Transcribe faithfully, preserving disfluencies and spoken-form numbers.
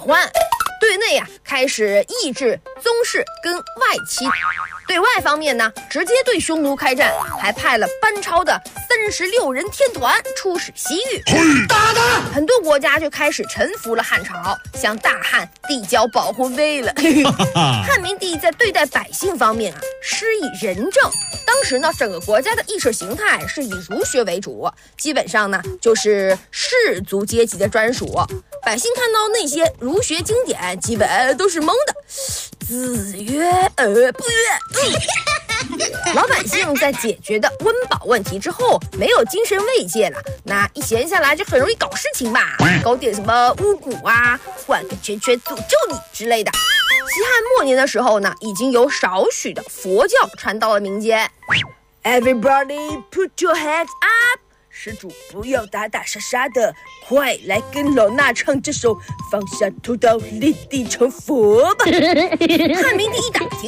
换。对内啊，开始抑制宗室跟外戚；对外方面呢，直接对匈奴开战，还派了班超的三十六人天团出使西域。 打的！ 很多国家就开始臣服了汉朝，向大汉递交保护费了。汉明帝在对待百姓方面啊，施以仁政。当时呢，整个国家的意识形态是以儒学为主，基本上呢就是士族阶级的专属。百姓看到那些儒学经典，基本都是懵的，子曰而不曰。嗯、老百姓在解决的温饱问题之后，没有精神慰藉了，那一闲下来就很容易搞事情吧，搞点什么巫蛊啊，换个圈圈诅咒你之类的。西汉末年的时候呢，已经有少许的佛教传到了民间。Everybody put your hands up， 施主不要打打杀杀的，快来跟老衲唱这首放下屠刀立地成佛吧。汉明帝一打听